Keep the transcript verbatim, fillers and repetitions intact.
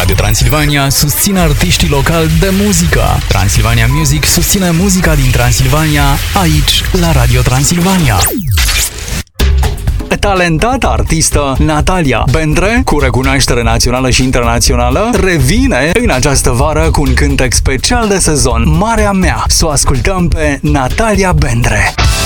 Radio Transilvania susține artiștii locali de muzică. Transilvania Music susține muzica din Transilvania aici, la Radio Transilvania. Talentata artistă Natalia Bendre, cu recunoaștere națională și internațională, revine în această vară cu un cântec special de sezon, Marea Mea. Să o ascultăm pe Natalia Bendre.